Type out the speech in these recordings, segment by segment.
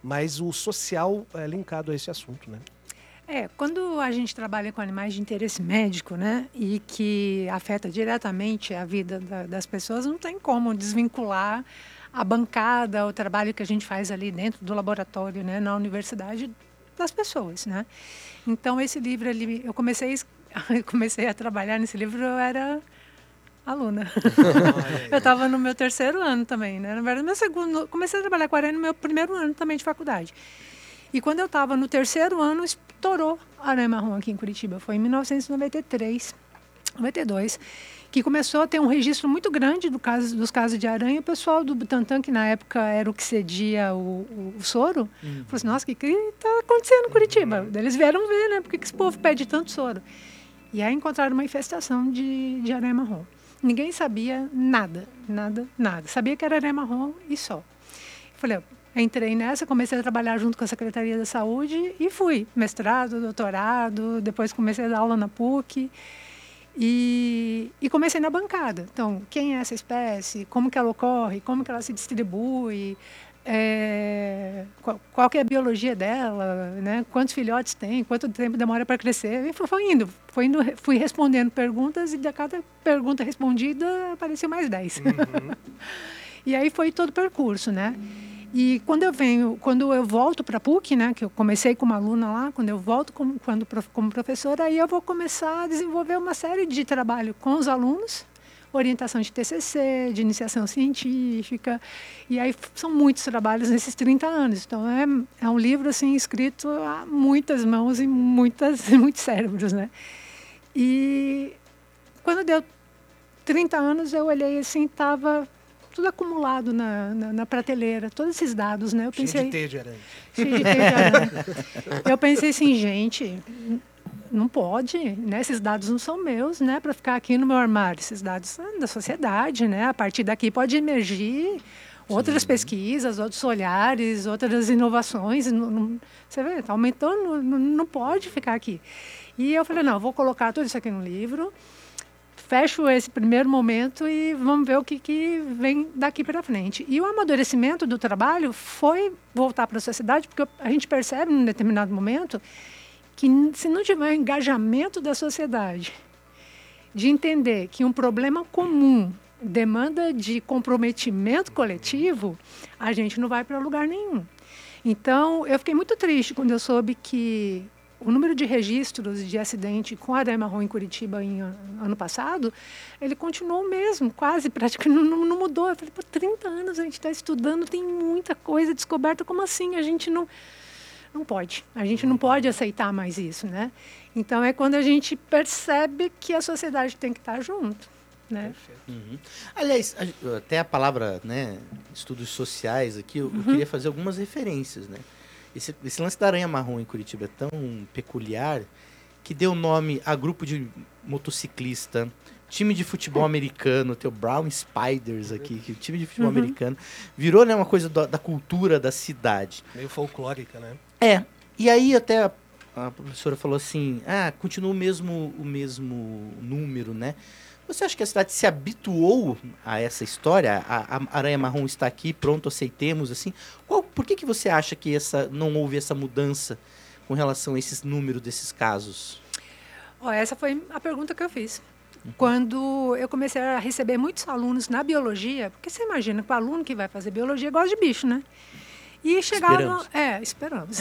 mas o social é linkado a esse assunto, né? Quando a gente trabalha com animais de interesse médico, né, e que afeta diretamente a vida das pessoas, não tem como desvincular a bancada, o trabalho que a gente faz ali dentro do laboratório, né, na universidade, das pessoas, né? Então, esse livro, eu comecei a trabalhar nesse livro, eu era aluna. Eu estava no meu terceiro ano também, né? Na verdade, comecei a trabalhar com aranha no meu primeiro ano também de faculdade. E quando eu estava no terceiro ano, estourou a aranha marrom aqui em Curitiba. Foi em 1993, 92, que começou a ter um registro muito grande dos casos de aranha. O pessoal do Butantan, que na época era o que cedia o soro, falou assim, nossa, o que está acontecendo em Curitiba? Eles vieram ver, né? Por que esse povo pede tanto soro? E aí encontraram uma infestação de aranha marrom. Ninguém sabia nada. Sabia que era aranha marrom e só. Falei, entrei nessa, comecei a trabalhar junto com a Secretaria da Saúde e fui. Mestrado, doutorado, depois comecei a dar aula na PUC e comecei na bancada. Então, quem é essa espécie? Como que ela ocorre? Como que ela se distribui? Qual que é a biologia dela? Né? Quantos filhotes tem? Quanto tempo demora para crescer? E fui indo, fui respondendo perguntas e de cada pergunta respondida apareceu mais 10. E aí foi todo o percurso, né? E quando eu volto para a PUC, né, que eu comecei como aluna lá, quando eu volto como professora, aí eu vou começar a desenvolver uma série de trabalho com os alunos, orientação de TCC, de iniciação científica, e aí são muitos trabalhos nesses 30 anos. Então, é um livro assim, escrito a muitas mãos e muitos cérebros, né? E quando deu 30 anos, eu olhei assim, estava tudo acumulado na prateleira, todos esses dados, né? Cheio de teia de aranha. Eu pensei assim, gente, não pode, né? Esses dados não são meus, né? Para ficar aqui no meu armário. Esses dados são da sociedade, né? A partir daqui pode emergir outras pesquisas, outros olhares, outras inovações. Você vê, está aumentando, não pode ficar aqui. E eu falei, não, vou colocar tudo isso aqui no livro, fecho esse primeiro momento e vamos ver o que vem daqui para frente. E o amadurecimento do trabalho foi voltar para a sociedade, porque a gente percebe, num determinado momento, que se não tiver o engajamento da sociedade, de entender que um problema comum demanda de comprometimento coletivo, a gente não vai para lugar nenhum. Então, eu fiquei muito triste quando eu soube que o número de registros de acidente com aranha marrom em Curitiba ano passado, ele continuou o mesmo, quase, praticamente não mudou. Eu falei, 30 anos a gente está estudando, tem muita coisa descoberta, como assim? A gente não pode, a gente não pode aceitar mais isso, né? Então, é quando a gente percebe que a sociedade tem que estar junto, né? Aliás, até a palavra, né, estudos sociais aqui, eu queria fazer algumas referências, né? Esse lance da aranha marrom em Curitiba é tão peculiar que deu nome a grupo de motociclista, time de futebol americano, tem o Brown Spiders aqui, que o time de futebol americano virou, né, uma coisa da cultura da cidade. Meio folclórica, né? E aí até a professora falou assim, continua o mesmo número, né? Você acha que a cidade se habituou a essa história? A aranha marrom está aqui, pronto, aceitemos, assim. Por que você acha que não houve essa mudança com relação a esses números desses casos? Essa foi a pergunta que eu fiz. Quando eu comecei a receber muitos alunos na biologia, porque você imagina que o aluno que vai fazer biologia gosta de bicho, né? E chegavam... Esperamos.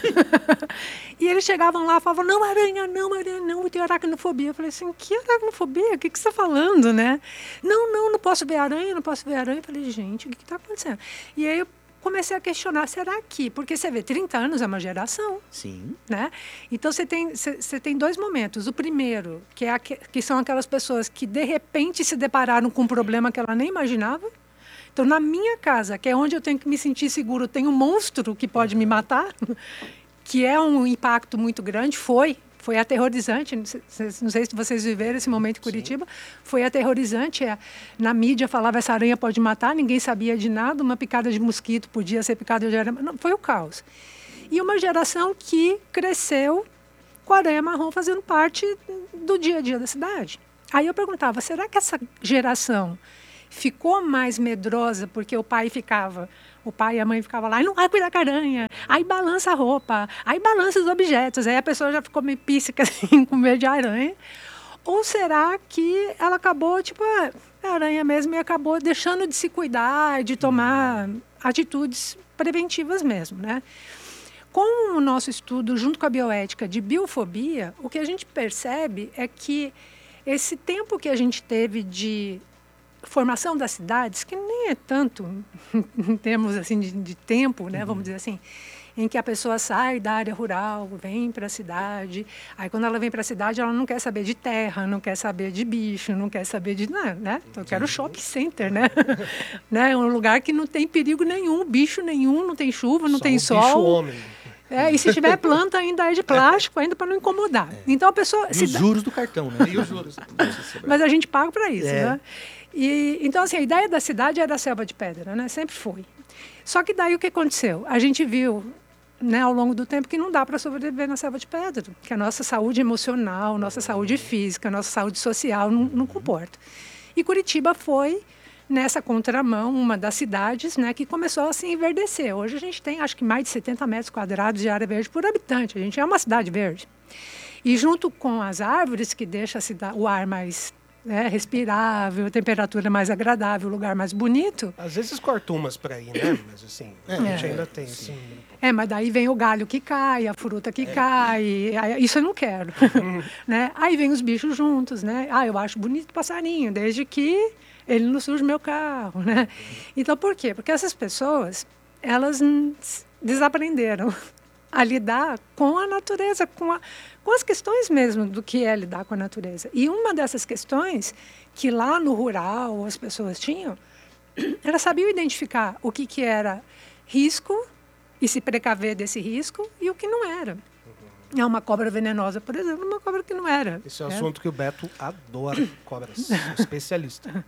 E eles chegavam lá e falavam, não, aranha não, eu tenho aracnofobia. Eu falei assim, que aracnofobia? O que você está falando, né? Não posso ver aranha, não posso ver aranha. Eu falei, gente, o que está acontecendo? E aí eu comecei a questionar, será que... Porque você vê, 30 anos é uma geração. Sim. Né? Então, você tem dois momentos. O primeiro, que são aquelas pessoas que, de repente, se depararam com um problema que ela nem imaginava. Então, na minha casa, que é onde eu tenho que me sentir seguro, tem um monstro que pode me matar, que é um impacto muito grande, foi aterrorizante. Não sei se vocês viveram esse momento em Curitiba. Sim. Foi aterrorizante. Na mídia falava, essa aranha pode matar, ninguém sabia de nada, uma picada de mosquito podia ser picada de aranha. Não, foi o caos. E uma geração que cresceu com a aranha marrom fazendo parte do dia a dia da cidade. Aí eu perguntava, será que essa geração ficou mais medrosa porque o pai ficava O pai e a mãe ficavam lá, e não vai cuidar da aranha, aí balança a roupa, aí balança os objetos, aí a pessoa já ficou meio píssica, assim, com medo de aranha. Ou será que ela acabou, tipo, é aranha mesmo, e acabou deixando de se cuidar, de tomar atitudes preventivas mesmo, né? Com o nosso estudo, junto com a bioética de biofobia, o que a gente percebe é que esse tempo que a gente teve de formação das cidades, que nem é tanto em termos assim, de tempo, né, vamos dizer assim, em que a pessoa sai da área rural, vem para a cidade, aí quando ela vem para a cidade, ela não quer saber de terra, não quer saber de bicho, não quer saber de nada, né? Então, eu quero shopping center, né? né? Um lugar que não tem perigo nenhum, bicho nenhum, não tem chuva, não tem sol. Bicho homem. E se tiver planta, ainda é de plástico, ainda para não incomodar. Então a pessoa... E os juros do cartão, né? E os juros. Mas a gente paga para isso, né? Então, assim, a ideia da cidade era a selva de pedra, né? Sempre foi. Só que daí o que aconteceu? A gente viu, né, ao longo do tempo, que não dá para sobreviver na selva de pedra, que a nossa saúde emocional, nossa saúde física, nossa saúde social não comporta. E Curitiba foi nessa contramão, uma das cidades, né, que começou a se enverdecer. Hoje a gente tem, acho que, mais de 70 metros quadrados de área verde por habitante. A gente é uma cidade verde. E junto com as árvores, que deixam o ar mais respirável, a temperatura mais agradável, o lugar mais bonito. Às vezes corta umas para ir, né? Mas assim, a gente ainda tem. Assim, mas daí vem o galho que cai, a fruta que cai. Isso eu não quero. né? Aí vem os bichos juntos, né? Eu acho bonito o passarinho, desde que ele não suja o meu carro, né? Então, por quê? Porque essas pessoas, elas desaprenderam a lidar com a natureza, com as questões mesmo do que é lidar com a natureza. E uma dessas questões que lá no rural as pessoas tinham, elas sabiam identificar o que era risco e se precaver desse risco e o que não era. É uma cobra venenosa, por exemplo, uma cobra que não era. Esse é um assunto que o Beto adora, cobras, especialista.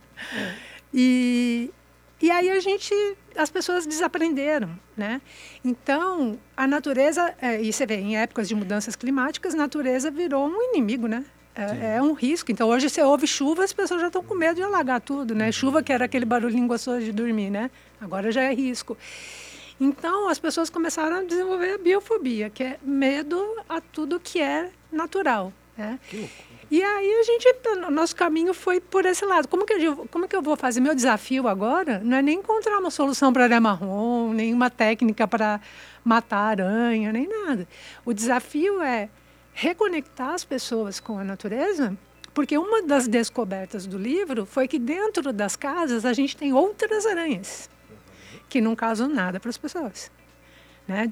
E aí as pessoas desaprenderam, né? Então, a natureza, e você vê, em épocas de mudanças climáticas, a natureza virou um inimigo, né? É um risco. Então, hoje você ouve chuva, as pessoas já estão com medo de alagar tudo, né? Chuva que era aquele barulhinho gostoso de dormir, né? Agora já é risco. Então, as pessoas começaram a desenvolver a biofobia, que é medo a tudo que é natural, né? Que loucura. E aí o nosso caminho foi por esse lado. Como que eu vou fazer? Meu desafio agora não é nem encontrar uma solução para aranha marrom, nem uma técnica para matar aranha, nem nada. O desafio é reconectar as pessoas com a natureza, porque uma das descobertas do livro foi que dentro das casas a gente tem outras aranhas que não causam nada para as pessoas, né?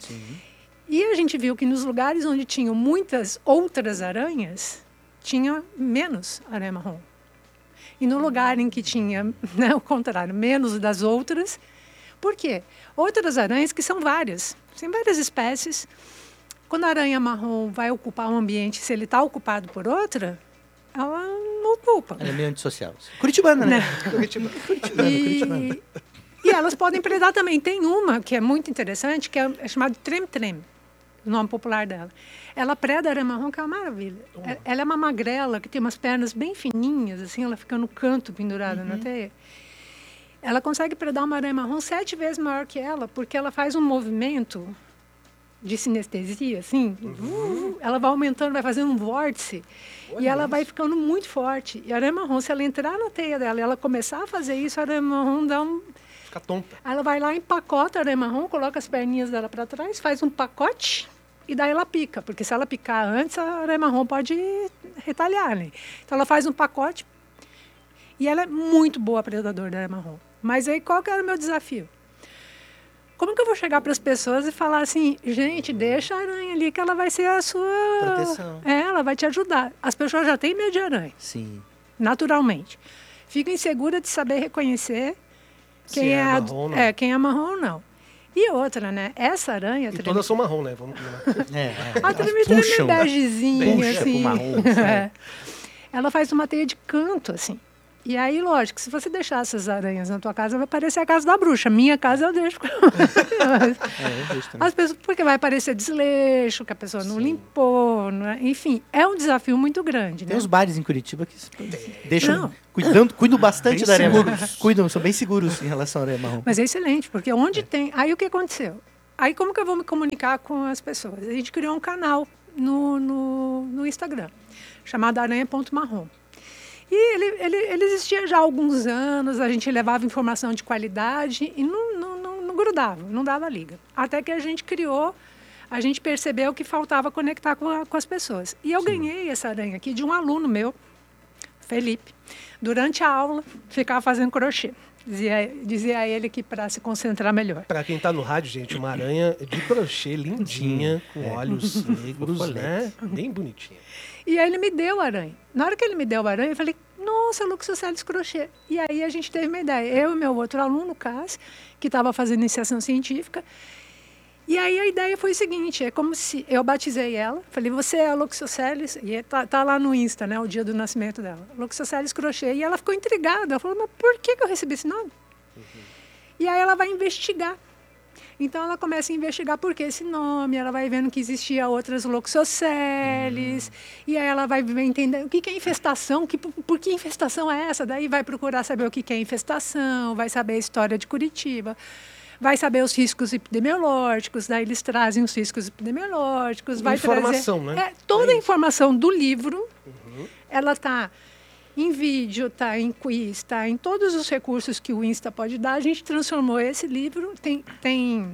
E a gente viu que nos lugares onde tinham muitas outras aranhas, tinha menos aranha marrom. E no lugar em que tinha, né, o contrário, menos das outras, por quê? Outras aranhas que são várias, tem várias espécies. Quando a aranha marrom vai ocupar um ambiente, se ele está ocupado por outra, ela não ocupa. Ela é meio antissocial. Curitibana, né? Curitibana. E elas podem predar também. Tem uma que é muito interessante, que é chamada de trem-trem, o nome popular dela. Ela preda a aranha marrom, que é uma maravilha. Ela é uma magrela, que tem umas pernas bem fininhas, assim, ela fica no canto pendurada na teia. Ela consegue predar uma aranha marrom 7 vezes maior que ela, porque ela faz um movimento de sinestesia, assim. Ela vai aumentando, vai fazendo um vórtice. E ela vai ficando muito forte. E a aranha marrom, se ela entrar na teia dela e ela começar a fazer isso, a aranha marrom dá fica tonta. Ela vai lá, empacota a aranha marrom, coloca as perninhas dela para trás, faz um pacote e daí ela pica. Porque se ela picar antes, a aranha marrom pode retalhar, né? Então ela faz um pacote e ela é muito boa predadora da aranha marrom. Mas aí qual que era o meu desafio? Como que eu vou chegar para as pessoas e falar assim, gente, deixa a aranha ali que ela vai ser a sua... proteção. Ela vai te ajudar. As pessoas já têm medo de aranha. Sim. Naturalmente. Ficam inseguras de saber reconhecer quem é marrom, não. Quem é marrom ou não. E outra, né? Essa aranha... todas são marrom, né? Vamos a treme-treme é begezinha, assim. Marrom, Ela faz uma teia de canto, assim. E aí, lógico, se você deixar essas aranhas na tua casa, vai parecer a casa da bruxa. Minha casa eu deixo. Eu vejo também. As pessoas, porque vai parecer desleixo, que a pessoa não limpou. Não é? Enfim, é um desafio muito grande. Tem Né? uns bares em Curitiba que deixam, Não. cuidam bastante Bem da aranha marrom. seguros. São bem seguros em relação à aranha marrom. Mas é excelente, porque onde tem... Aí o que aconteceu? Aí como que eu vou me comunicar com as pessoas? A gente criou um canal no Instagram, chamado aranha.marrom. E ele existia já há alguns anos, a gente levava informação de qualidade e não grudava, não dava liga. Até que a gente criou, a gente percebeu que faltava conectar com as pessoas. E eu ganhei essa aranha aqui de um aluno meu, Felipe. Durante a aula, ficava fazendo crochê. Dizia a ele que para se concentrar melhor. Para quem está no rádio, gente, uma aranha de crochê lindinha, com olhos negros, né? Bem bonitinha. E aí ele me deu a aranha. Na hora que ele me deu a aranha, eu falei, nossa, Luxoceles crochê. E aí a gente teve uma ideia. Eu e meu outro aluno, Cássio, que estava fazendo iniciação científica. E aí a ideia foi o seguinte, é como se eu batizei ela, falei, você é a Luxoceles, e tá lá no Insta, né, o dia do nascimento dela, Luxoceles crochê. E ela ficou intrigada, ela falou, mas por que eu recebi esse nome? E aí ela vai investigar. Então ela começa a investigar por que esse nome, ela vai vendo que existia outras Luxoceles, e aí ela vai entender o que é infestação, por que infestação é essa? Daí vai procurar saber o que é infestação, vai saber a história de Curitiba, vai saber os riscos epidemiológicos, daí eles trazem os riscos epidemiológicos, vai informação, trazer... né? Toda a informação do livro, ela está em vídeo, está em quiz, está em todos os recursos que o Insta pode dar. A gente transformou esse livro, tem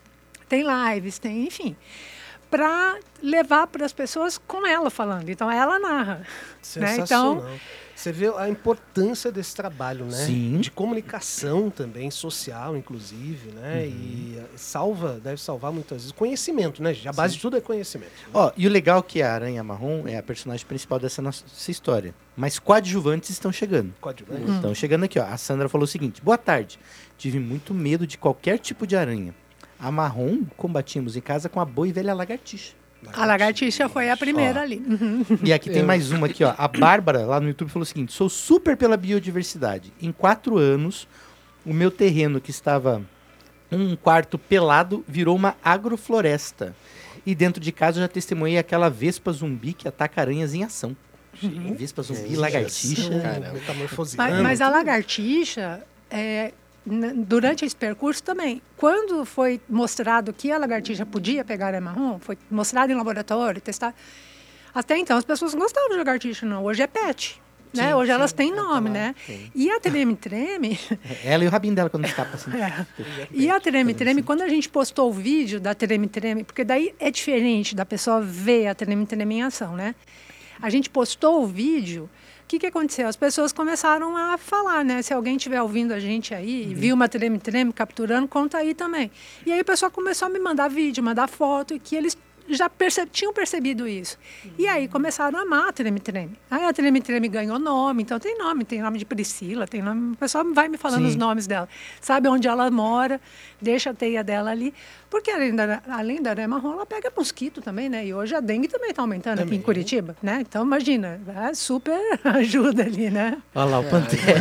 lives, enfim, para levar para as pessoas com ela falando. Então, ela narra. Sensacional. Né? Então, você vê a importância desse trabalho, né? Sim. De comunicação também, social, inclusive, né? E deve salvar muitas vezes conhecimento, né? A base de tudo é conhecimento. Né? Ó, e o legal é que a aranha marrom é a personagem principal dessa nossa história. Mas coadjuvantes estão chegando. Coadjuvante. Estão chegando aqui, ó. A Sandra falou o seguinte: boa tarde. Tive muito medo de qualquer tipo de aranha. A marrom combatimos em casa com a boa e velha lagartixa. a lagartixa foi a primeira ali. E aqui tem mais uma aqui, ó. A Bárbara, lá no YouTube, falou o seguinte: sou super pela biodiversidade. Em 4 anos, o meu terreno, que estava um quarto pelado, virou uma agrofloresta. E dentro de casa eu já testemunhei aquela vespa zumbi que ataca aranhas em ação. Vespa zumbi, lagartixa. Metamorfoseando. Mas a lagartixa, durante esse percurso também, quando foi mostrado que a lagartixa podia pegar aranha marrom, foi mostrado em laboratório, testado. Até então as pessoas não gostavam de lagartixa, não. Hoje é pet. Né? Sim, Hoje elas sim, têm tá nome, lá, né? sim. E a treme-treme... Ela e o rabinho dela quando escapa assim. E a treme-treme, quando a gente postou o vídeo da treme-treme, porque daí é diferente da pessoa ver a treme-treme em ação, né? A gente postou o vídeo, o que aconteceu? As pessoas começaram a falar, né? Se alguém estiver ouvindo a gente aí, viu uma treme-treme capturando, conta aí também. E aí o pessoal começou a me mandar vídeo, mandar foto, e que eles já tinham percebido isso. E aí começaram a amar a treme-treme. Aí a treme-treme ganhou nome, então tem nome de Priscila, tem nome, o pessoal vai me falando os nomes dela. Sabe onde ela mora, deixa a teia dela ali. Porque além da aranha marrom, ela pega mosquito também, né? E hoje a dengue também está aumentando aqui em Curitiba, né? Então imagina, super ajuda ali, né? Olha lá, o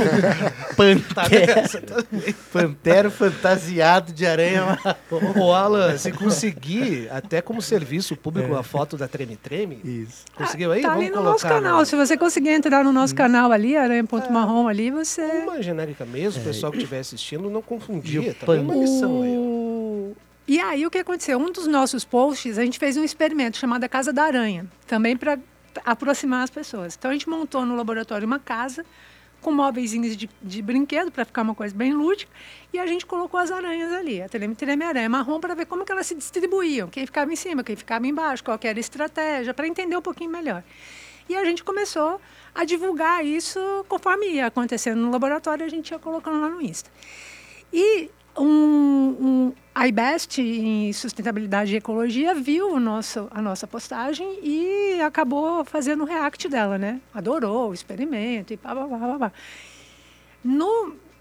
Pantero fantasiado de aranha marrom. Ô, Alan, se conseguir, até como serviço público, a foto da Treme-Treme, Isso. conseguiu aí? Tá Vamos ali no colocar nosso canal. Se você conseguir entrar no nosso canal ali, aranha.marrom ali, você... uma genérica mesmo, o pessoal que estiver assistindo não confundia. E o Também uma lição aí, ó. E aí o que aconteceu? Um dos nossos posts, a gente fez um experimento chamado a Casa da Aranha, também para aproximar as pessoas. Então a gente montou no laboratório uma casa com móveizinhos de brinquedo, para ficar uma coisa bem lúdica, e a gente colocou as aranhas ali, a treme-treme aranha marrom, para ver como que elas se distribuíam, quem ficava em cima, quem ficava embaixo, qual que era a estratégia, para entender um pouquinho melhor. E a gente começou a divulgar isso conforme ia acontecendo no laboratório, a gente ia colocando lá no Insta. E a IBEST, em Sustentabilidade e Ecologia, viu a nossa postagem e acabou fazendo o react dela, né? Adorou o experimento e pá.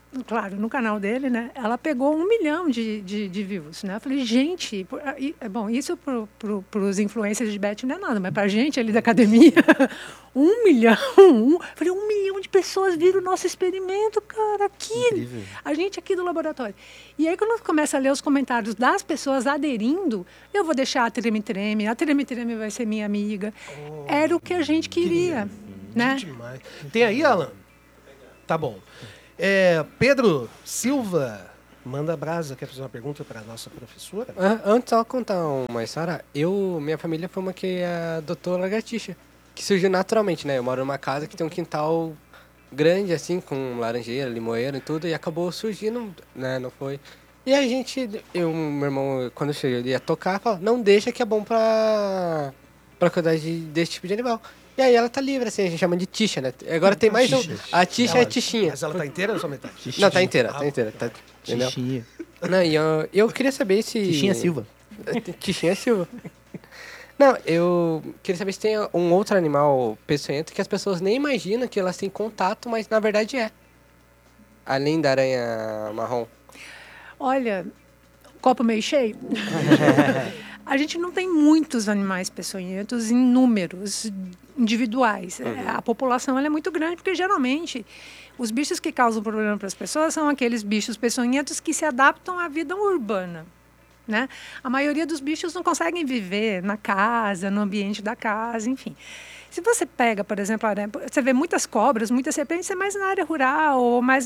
claro, no canal dele, né? Ela pegou 1 milhão de views, né? Eu falei, gente, bom, isso para os influencers de bet não é nada, mas para a gente ali da academia, 1 milhão, falei, 1 milhão de pessoas viram o nosso experimento, cara, aqui, Incrível. a gente aqui do laboratório. E aí, quando começa a ler os comentários das pessoas aderindo, eu vou deixar a Treme vai ser minha amiga. Era o que a gente queria, né? Demais. Tem aí, Alan? Tá bom. Pedro Silva, manda brasa. Quer fazer uma pergunta para a nossa professora? Antes, só contar uma história. Minha família foi uma que adotou lagartixa, que surgiu naturalmente, né? Eu moro numa casa que tem um quintal grande, assim, com laranjeira, limoeiro e tudo, e acabou surgindo, né? Não foi... E a gente, meu irmão, quando chegou, ele ia tocar, falou, não deixa que é bom pra cuidar desse tipo de animal. E aí ela tá livre, assim, a gente chama de tixa, né? Agora tem mais um. A tixa é tichinha. Mas ela tá inteira ou só metade? Não, tá inteira, tá inteira. Tá, entendeu? Tichinha. Não, e eu queria saber se... Tichinha Silva. Tichinha Silva. Não, eu queria saber se tem um outro animal peçonhento que as pessoas nem imaginam que elas têm contato, mas na verdade é. Além da aranha marrom. Olha, copo meio cheio. A gente não tem muitos animais peçonhentos em números individuais. A população ela é muito grande, porque geralmente os bichos que causam problema para as pessoas são aqueles bichos peçonhentos que se adaptam à vida urbana, né? A maioria dos bichos não conseguem viver na casa, no ambiente da casa, enfim. Se você pega, por exemplo, você vê muitas cobras, muitas serpentes, é mais na área rural ou mais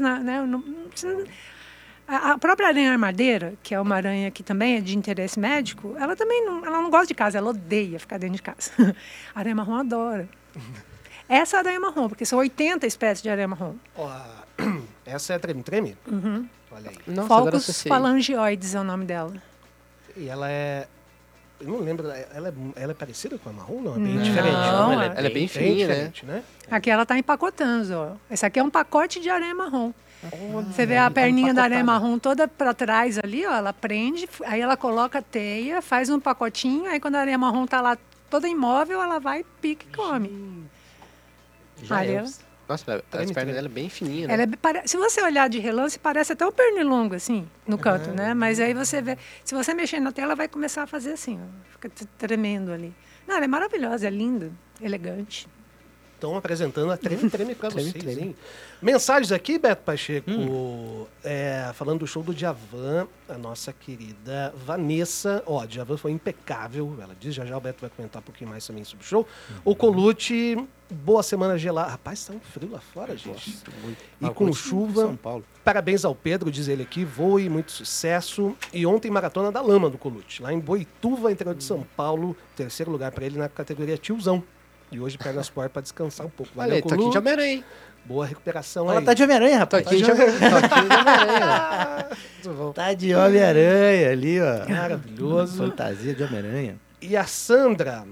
a própria aranha armadeira, que é uma aranha que também é de interesse médico, ela também não gosta de casa, ela odeia ficar dentro de casa. A aranha marrom adora. Essa é a aranha marrom, porque são 80 espécies de aranha marrom. Essa é a treme-treme? Uhum. Olha aí. Nossa, Focus falangioides é o nome dela. E ela é... Eu não lembro, ela é parecida com a marrom? Não, é bem Não, diferente. não, Ela ela é bem fininha, né? Aqui ela está empacotando, ó. Esse aqui é um pacote de aranha marrom. Você vê a tá perninha da aranha empacotada. marrom toda para trás ali, ó. Ela prende, aí ela coloca a teia, faz um pacotinho, aí quando a aranha marrom está lá toda imóvel, ela vai, pica e come. Já é. Olha, Nossa, as pernas dela é bem fininha, né? ela se você olhar de relance, parece até um pernilongo, assim, no canto, né? Mas aí você vê, se você mexer na tela, vai começar a fazer assim, ó, fica tremendo ali. Não, ela é maravilhosa, é linda, elegante. Estão apresentando a treme-treme para vocês, hein? Mensagens aqui, Beto Pacheco. Falando do show do Djavan, a nossa querida Vanessa. Ó, Djavan foi impecável. Ela diz, já o Beto vai comentar um pouquinho mais também sobre o show. O Colucci, boa semana gelada. Rapaz, tá um frio lá fora, gente. E com chuva. São Paulo. Parabéns ao Pedro, diz ele aqui. Voe, muito sucesso. E ontem, Maratona da Lama do Colucci. Lá em Boituva, interior de São Paulo. Terceiro lugar para ele na categoria tiozão. E hoje pega as portas para descansar um pouco. Olha aí, tô aqui de Homem-Aranha, hein? Boa recuperação Ela aí. tá de Homem-Aranha, Tô rapaz. aqui de Homem-Aranha. Tá de Homem-Aranha ali, ó. Maravilhoso. Fantasia de Homem-Aranha. E a Sandra,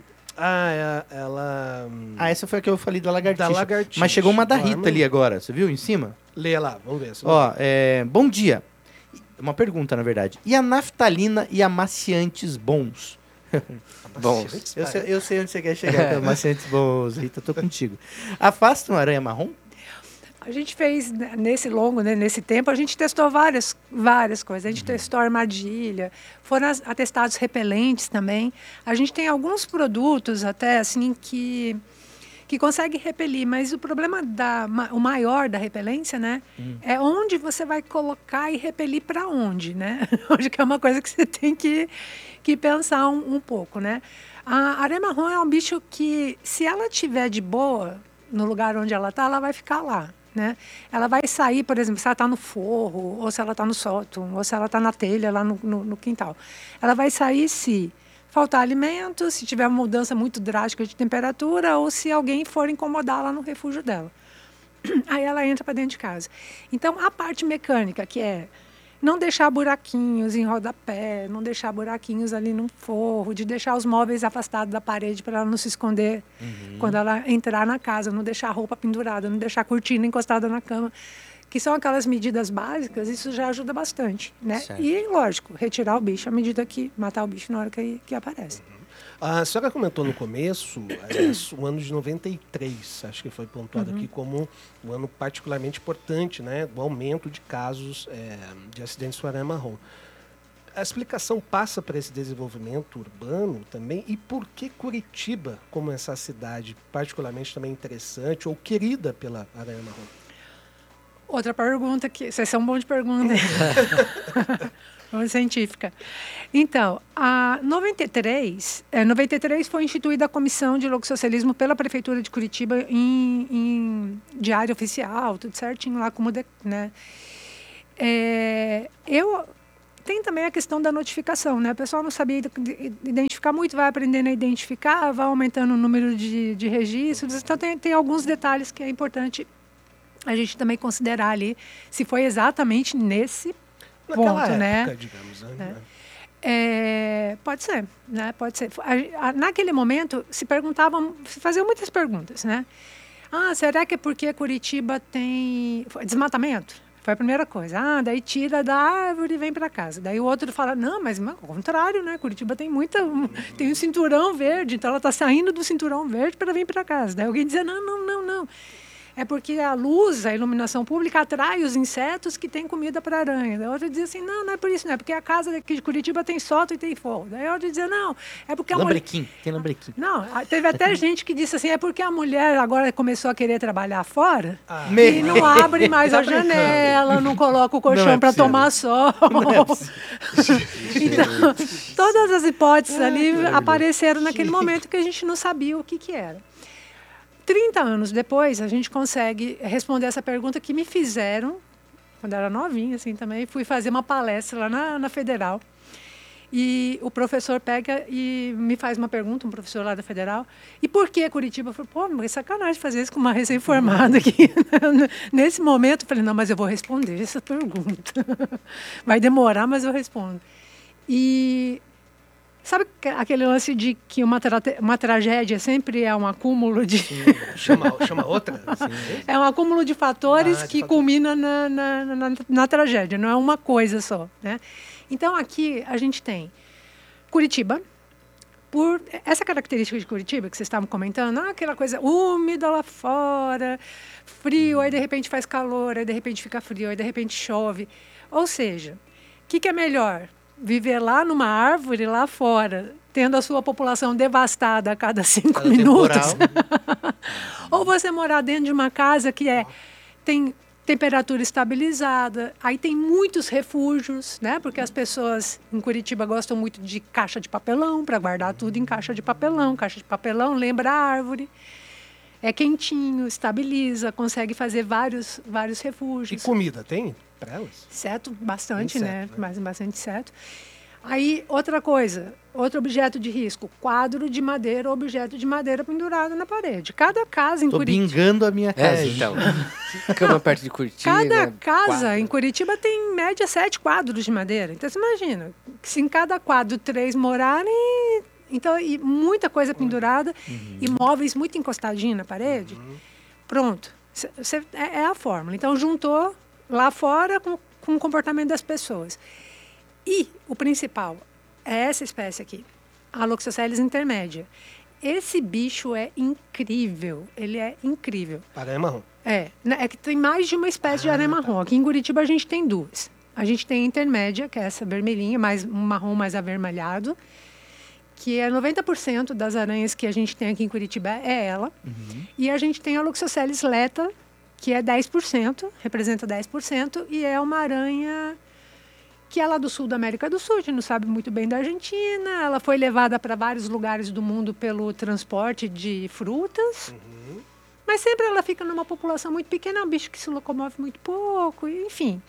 ela... Essa foi a que eu falei da lagartixa. Da lagartixa. Mas chegou uma da Rita Vamos. ali agora, você viu em cima? Lê lá, vamos ver. Ó, bom dia. Uma pergunta, na verdade. E a naftalina e amaciantes bons? Bons. Eu sei onde você quer chegar com amaciantes bons, Rita, tô contigo. Afasta uma aranha marrom? A gente fez, nesse longo, né, nesse tempo, a gente testou várias coisas. A gente testou armadilha, foram atestados repelentes também. A gente tem alguns produtos até, assim, que consegue repelir, mas o problema, o maior da repelência, né, é onde você vai colocar e repelir para onde, né? Hoje que é uma coisa que você tem que pensar um pouco, né? A aranha marrom é um bicho que, se ela estiver de boa no lugar onde ela está, ela vai ficar lá, né? Ela vai sair, por exemplo, se ela está no forro, ou se ela está no sótão, ou se ela está na telha lá no quintal. Ela vai sair se faltar alimento, se tiver uma mudança muito drástica de temperatura ou se alguém for incomodar lá no refúgio dela. Aí ela entra para dentro de casa. Então, a parte mecânica, que é não deixar buraquinhos em rodapé, não deixar buraquinhos ali no forro, de deixar os móveis afastados da parede para ela não se esconder quando ela entrar na casa, não deixar a roupa pendurada, não deixar a cortina encostada na cama, que são aquelas medidas básicas, isso já ajuda bastante, né? Certo. E, lógico, retirar o bicho à medida que matar o bicho na hora que aparece. A senhora comentou no começo o ano de 93, acho que foi pontuado aqui como um ano particularmente importante, né, do aumento de casos de acidentes com aranha-marrom. A explicação passa para esse desenvolvimento urbano também, e por que Curitiba, como essa cidade particularmente também interessante ou querida pela aranha-marrom? Outra pergunta, que vocês são bons de pergunta. Científica. Então, a 93 foi instituída a Comissão de Loxoscelismo pela Prefeitura de Curitiba em diário oficial, tudo certinho lá, como né? Tem também a questão da notificação, né? O pessoal não sabia identificar muito, vai aprendendo a identificar, vai aumentando o número de registros. Então, tem alguns detalhes que é importante a gente também considerar ali, se foi exatamente nesse Naquela ponto, época, né? digamos, né? É. Pode ser, né? Pode ser. Naquele momento, se faziam muitas perguntas, né? Será que é porque Curitiba tem desmatamento? Foi a primeira coisa. Daí tira da árvore e vem para casa. Daí o outro fala, não, mas ao contrário, né? Curitiba tem tem um cinturão verde, então ela está saindo do cinturão verde para vir para casa. Daí alguém dizia, não. É porque a luz, a iluminação pública atrai os insetos que têm comida para aranha. Daí outra dizia assim, não é por isso, não é porque a casa aqui de Curitiba tem sótão e tem forro. Daí outra dizia, não, é porque tem lambrequim. Não, teve até gente que disse assim, é porque a mulher agora começou a querer trabalhar fora e não abre mais a janela, não coloca o colchão para tomar sol. Então, todas as hipóteses ali apareceram naquele momento que a gente não sabia o que era. 30 anos depois, a gente consegue responder essa pergunta que me fizeram, quando eu era novinha, assim, também. Fui fazer uma palestra lá na Federal. E o professor pega e me faz uma pergunta, um professor lá da Federal. E por que Curitiba? Eu falei, mas sacanagem fazer isso com uma recém-formada aqui. Nesse momento, eu falei, não, mas eu vou responder essa pergunta. Vai demorar, mas eu respondo. E... sabe aquele lance de que uma tragédia sempre é um acúmulo de... Chama outra? Sim. É um acúmulo de fatores que culmina na tragédia, não é uma coisa só, né? Então, aqui a gente tem Curitiba, por essa característica de Curitiba que vocês estavam comentando, aquela coisa úmida lá fora, frio, aí de repente faz calor, aí de repente fica frio, aí de repente chove. Ou seja, o que é melhor? Viver lá numa árvore, lá fora, tendo a sua população devastada a cada 5 minutos. Ou você morar dentro de uma casa que tem temperatura estabilizada, aí tem muitos refúgios, né? Porque as pessoas em Curitiba gostam muito de caixa de papelão, para guardar tudo em caixa de papelão. Caixa de papelão lembra a árvore. É quentinho, estabiliza, consegue fazer vários refúgios. E comida tem para elas? Inseto, bastante, inseto, né? Mas bastante inseto. Aí, outra coisa, outro objeto de risco, quadro de madeira, objeto de madeira pendurado na parede. Cada casa em Curitiba... Tô bingando a minha casa. Então, cama perto de Curitiba... Cada casa em Curitiba tem, em média, 7 quadros de madeira. Então, você imagina, se em cada quadro 3 morarem... Então, e muita coisa pendurada, e móveis muito encostadinhos na parede. Pronto. É a fórmula. Então, juntou lá fora com o comportamento das pessoas. E o principal é essa espécie aqui, a Loxosceles intermédia. Esse bicho é incrível. Ele é incrível. Aranha-marrom. É que tem mais de uma espécie de aranha-marrom. Tá. Aqui em Curitiba a gente tem 2. A gente tem a intermédia, que é essa vermelhinha, um marrom mais avermelhado, que é 90% das aranhas que a gente tem aqui em Curitiba é ela. E a gente tem a Loxosceles leta, que é 10%, representa 10%, e é uma aranha que é lá do sul da América do Sul, a gente não sabe muito bem da Argentina. Ela foi levada para vários lugares do mundo pelo transporte de frutas. Mas sempre ela fica numa população muito pequena, é um bicho que se locomove muito pouco, enfim.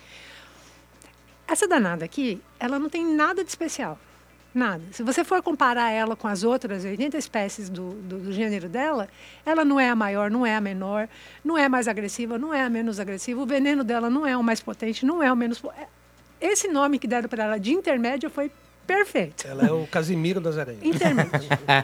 Essa danada aqui, ela não tem nada de especial. Nada. Se você for comparar ela com as outras 80 espécies do gênero dela, ela não é a maior, não é a menor, não é a mais agressiva, não é a menos agressiva. O veneno dela não é o mais potente, não é o menos... Esse nome que deram para ela de intermédia foi perfeito. Ela é o Casimiro das aranhas. Intermédia.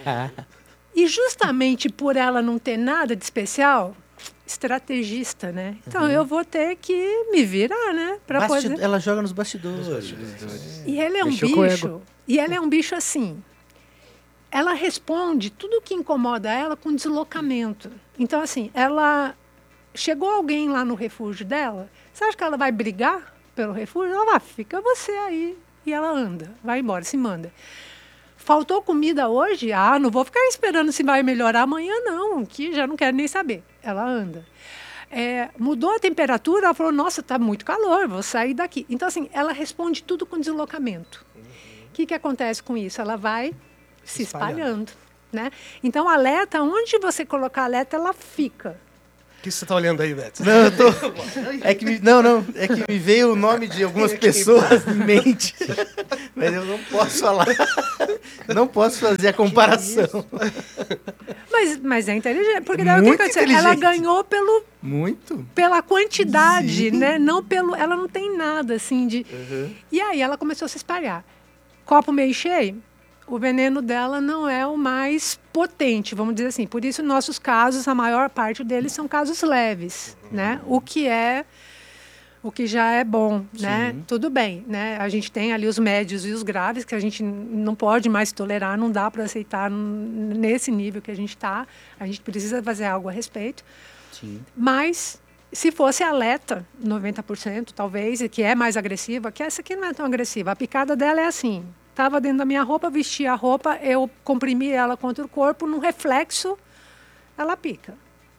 E justamente por ela não ter nada de especial, estrategista, né? Então eu vou ter que me virar, né? Pra poder... Ela joga nos bastidores. E ele é um bicho. E ela é um bicho assim. ela responde tudo que incomoda ela com deslocamento. Então, assim, chegou alguém lá no refúgio dela, você acha que ela vai brigar pelo refúgio? Ela vai, fica você aí. E ela anda, vai embora, se manda. Faltou comida hoje? Não vou ficar esperando se vai melhorar amanhã, não, que já não quero nem saber. Ela anda. Mudou a temperatura, ela falou, nossa, está muito calor, vou sair daqui. Então, assim, ela responde tudo com deslocamento. O que acontece com isso? Ela vai se espalhando, né? Então, alerta, onde você colocar alerta, ela fica. O que você está olhando aí, Beto? Não, eu tô... É que me veio o nome de algumas pessoas em mente. Mas eu não posso falar. Não posso fazer a comparação. Mas é inteligente, porque daí Muito ela ganhou pela quantidade, Sim. né? Não ela não tem nada assim de. E aí ela começou a se espalhar. Copo meio cheio, o veneno dela não é o mais potente, vamos dizer assim. Por isso, nossos casos, a maior parte deles são casos leves, né? O que já é bom, né? Tudo bem, né? A gente tem ali os médios e os graves, que a gente não pode mais tolerar, não dá para aceitar nesse nível que a gente está. A gente precisa fazer algo a respeito. Sim. Mas, se fosse alerta, 90% talvez, e que é mais agressiva, que essa aqui não é tão agressiva. A picada dela é assim, estava dentro da minha roupa, vesti a roupa, eu comprimi ela contra o corpo, no reflexo, ela pica.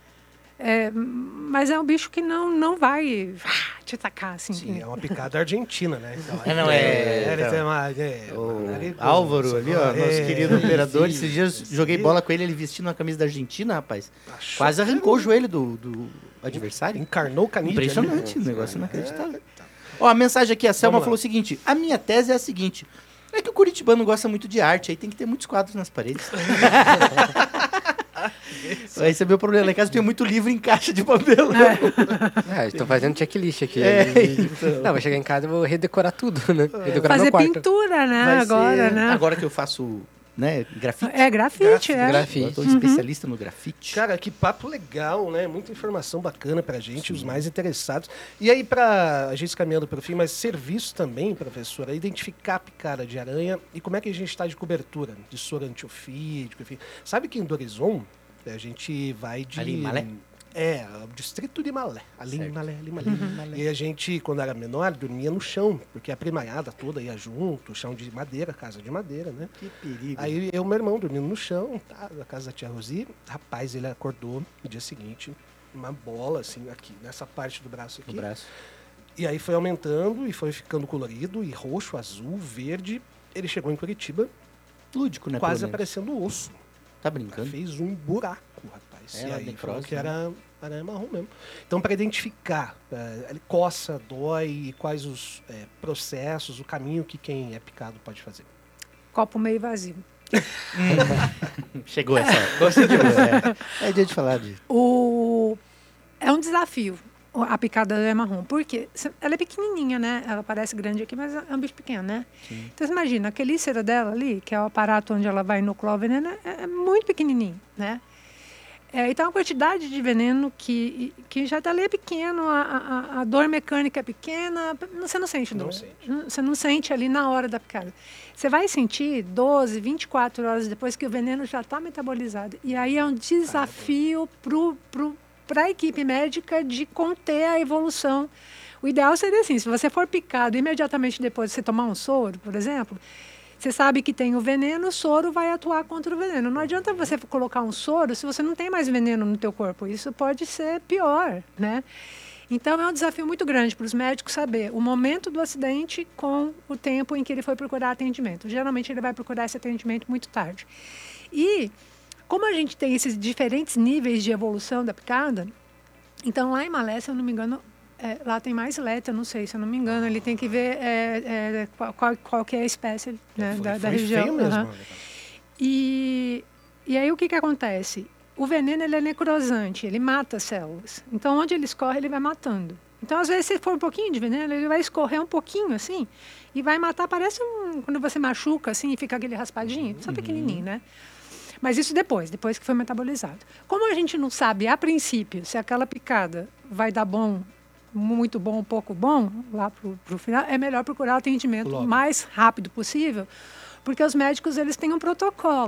Mas é um bicho que não vai te atacar assim. Sim, é uma picada argentina, né? Então, o Álvaro ali, ó, nosso querido operador. Esses dias joguei bola com ele vestindo uma camisa da Argentina, rapaz. Quase arrancou o joelho do adversário. Encarnou o canídeo. Impressionante, o negócio inacreditável. Ó, a mensagem aqui, a Selma falou o seguinte: a minha tese é a seguinte. É que o curitibano gosta muito de arte, aí tem que ter muitos quadros nas paredes. Esse é meu problema. Lá em casa tem muito livro em caixa de papelão. Estou fazendo checklist aqui. Então. Não, vou chegar em casa e vou redecorar tudo, né? Redecorar fazer meu quarto. pintura, né? Né? Agora que eu faço, né, grafite. Grafite. Eu tô especialista no grafite. Cara, que papo legal, né? Muita informação bacana pra gente, os mais interessados. E aí, a gente caminhando para o fim, mas serviço também, professora, identificar a picada de aranha e como é que a gente está de cobertura, de soro antiofídico, enfim. Sabe que em Dorizon, a gente vai de... Ali em Malé? O distrito de Malé. Ali em Malé. E a gente, quando era menor, dormia no chão, porque a primaiada toda ia junto, chão de madeira, casa de madeira, né? Que perigo. Aí eu e meu irmão dormindo no chão, na casa da tia Rosi. Rapaz, ele acordou no dia seguinte, uma bola, assim, aqui, nessa parte do braço aqui. No braço. E aí foi aumentando e foi ficando colorido, e roxo, azul, verde. Ele chegou em Curitiba, Lúdico, né? quase aparecendo osso. Tá brincando? Fez um buraco, rapaz. E aí necrose, falou que era aranha marrom mesmo. Então, para identificar, ele coça, dói, e quais os processos, o caminho que quem é picado pode fazer. Copo meio vazio. Chegou essa hora. Conseguiu. É dia de falar de... É um desafio a picada da aranha marrom. Porque ela é pequenininha, né? Ela parece grande aqui, mas é um bicho pequeno, né? Sim. Então, você imagina, a quelícera dela ali, que é o aparato onde ela vai inocular o veneno, é muito pequenininho, né? Então, a quantidade de veneno que já está ali é pequeno, a dor mecânica é pequena, você não sente dor. Você não sente ali na hora da picada. Você vai sentir 12, 24 horas depois que o veneno já está metabolizado. E aí é um desafio para a equipe médica de conter a evolução. O ideal seria assim, se você for picado imediatamente depois de você tomar um soro, por exemplo, você sabe que tem o veneno, o soro vai atuar contra o veneno. Não adianta você colocar um soro se você não tem mais veneno no teu corpo. Isso pode ser pior, né? Então, é um desafio muito grande para os médicos saber o momento do acidente com o tempo em que ele foi procurar atendimento. Geralmente, ele vai procurar esse atendimento muito tarde. E, como a gente tem esses diferentes níveis de evolução da picada, então, lá em Malé, se eu não me engano, lá tem mais leta, não sei, se eu não me engano, ele tem que ver qual que é a espécie, né, da região. Feio mesmo. E aí o que acontece? O veneno ele é necrosante, ele mata as células. Então, onde ele escorre, ele vai matando. Então, às vezes, se for um pouquinho de veneno, ele vai escorrer um pouquinho, assim, e vai matar, parece quando você machuca, assim, e fica aquele raspadinho, só pequenininho, né? Mas isso depois que foi metabolizado. Como a gente não sabe, a princípio, se aquela picada vai dar bom, muito bom, pouco bom, lá para o final, é melhor procurar atendimento o mais rápido possível, porque os médicos eles têm um protocolo.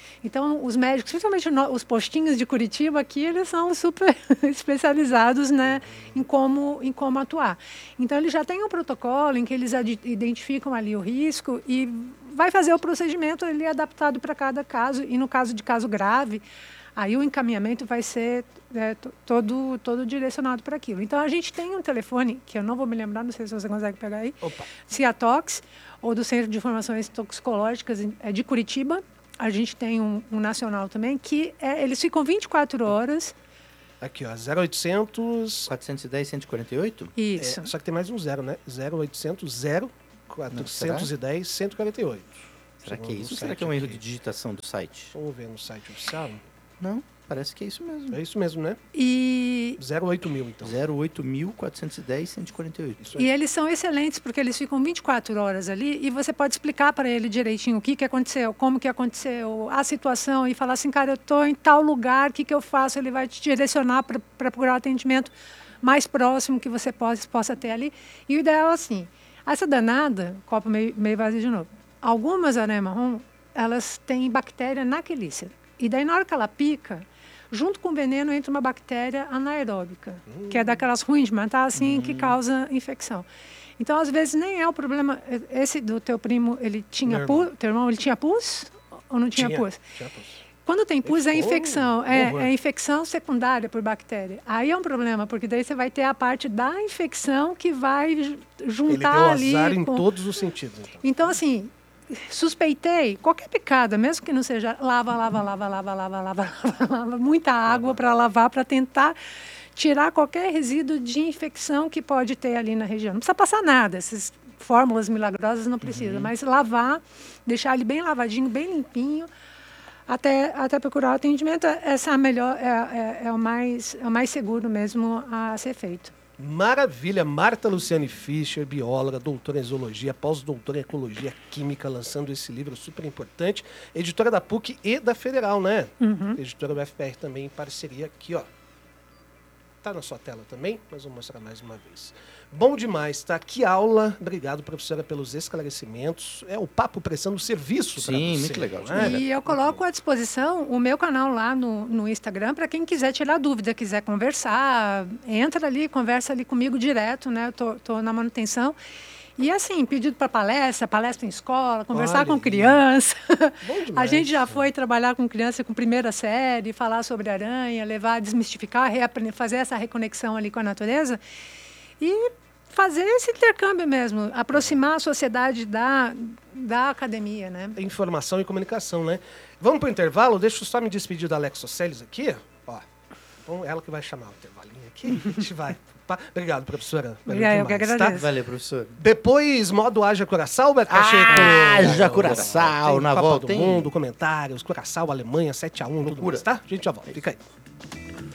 Então, os médicos, principalmente os postinhos de Curitiba aqui, eles são super especializados, né, em como atuar. Então, eles já têm um protocolo em que eles identificam ali o risco e vai fazer o procedimento ali adaptado para cada caso. E no caso de caso grave, aí o encaminhamento vai ser todo direcionado para aquilo. Então, a gente tem um telefone, que eu não vou me lembrar, não sei se você consegue pegar aí, Ciatox, ou do Centro de Informações Toxicológicas de Curitiba. A gente tem um nacional também, que eles ficam 24 horas. Aqui, ó, 0800... 410, 148? Isso. Só que tem mais um zero, né? 0800 410 148. Será que é isso? Será que é um erro de digitação do site? Vamos ver no site oficial. Não, parece que é isso mesmo. É isso mesmo, né? E 08.000, então. 08.410, 148. E eles são excelentes, porque eles ficam 24 horas ali e você pode explicar para ele direitinho o que aconteceu, como que aconteceu, a situação, e falar assim, cara, eu estou em tal lugar, o que eu faço? Ele vai te direcionar para procurar o atendimento mais próximo que você possa ter ali. E o ideal é assim, essa danada, copo meio vazio de novo, algumas aranha-marrom, elas têm bactéria na quelícera. E daí, na hora que ela pica, junto com o veneno entra uma bactéria anaeróbica, que é daquelas ruins de matar, assim, que causa infecção. Então, às vezes, nem é o problema. Esse do teu primo, ele tinha pus? Teu irmão, ele tinha pus ou não tinha pus? Tinha pus. Quando tem pus, é infecção. É infecção secundária por bactéria. Aí é um problema, porque daí você vai ter a parte da infecção que vai juntar ali. Ele deu azar em todos os sentidos. Então, assim, suspeitei, qualquer picada, mesmo que não seja, lava, muita água para lavar, para tentar tirar qualquer resíduo de infecção que pode ter ali na região. Não precisa passar nada, essas fórmulas milagrosas não precisa, mas lavar, deixar ele bem lavadinho, bem limpinho, até procurar o atendimento. Essa é a melhor, é o mais seguro mesmo a ser feito. Maravilha, Marta Luciane Fischer, bióloga, doutora em zoologia, pós-doutora em ecologia química, lançando esse livro super importante, editora da PUC e da Federal, né? Editora do FPR também em parceria aqui, ó. Tá na sua tela também, mas vou mostrar mais uma vez. Bom demais, tá? Que aula. Obrigado, professora, pelos esclarecimentos. É o papo prestando serviço para você. Sim, muito legal. E eu coloco à disposição o meu canal lá no Instagram para quem quiser tirar dúvida, quiser conversar, entra ali, conversa ali comigo direto, né? Eu tô na manutenção. E assim, pedido para palestra em escola, conversar com criança. Bom demais. A gente já foi trabalhar com criança com primeira série, falar sobre aranha, levar, desmistificar, fazer essa reconexão ali com a natureza e fazer esse intercâmbio mesmo, aproximar a sociedade da academia, né? Informação e comunicação, né? Vamos para o intervalo? Deixa eu só me despedir da Alex Soceles aqui. Ó, bom, ela que vai chamar o intervalinho aqui. A gente vai. Obrigado, professora. Eu que agradeço. Tá? Valeu, professor. Depois, modo Haja Curaçao, Beto Pacheco. Haja Curaçao, na Copa volta, do hein? Mundo, comentários, Curaçao, Alemanha, 7-1, tudo mais, tá? A gente já volta, fica aí.